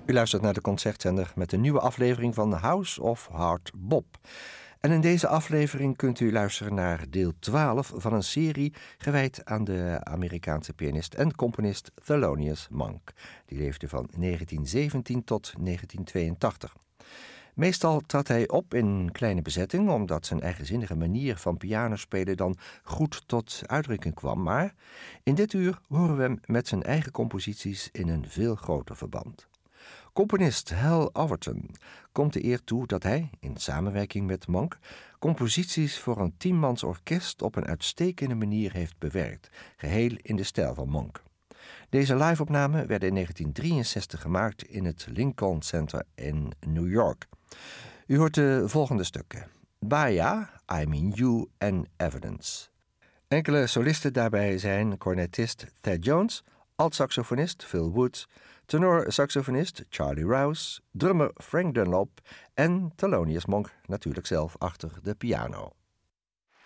U luistert naar de Concertzender met een nieuwe aflevering van House of Hard Bop. En in deze aflevering kunt u luisteren naar deel 12 van een serie gewijd aan de Amerikaanse pianist en componist Thelonious Monk. Die leefde van 1917 tot 1982. Meestal trad hij op in kleine bezetting, omdat zijn eigenzinnige manier van pianospelen dan goed tot uitdrukking kwam. Maar in dit uur horen we hem met zijn eigen composities in een veel groter verband. Componist Hal Overton komt de eer toe dat hij, in samenwerking met Monk, composities voor een 10-mans orkest op een uitstekende manier heeft bewerkt, geheel in de stijl van Monk. Deze live-opnamen werden in 1963 gemaakt in het Lincoln Center in New York. U hoort de volgende stukken: Baya, I Mean You en Evidence. Enkele solisten daarbij zijn cornetist Thad Jones, alt-saxofonist Phil Woods, tenor-saxofonist Charlie Rouse, drummer Frank Dunlop en Thelonious Monk natuurlijk zelf achter de piano.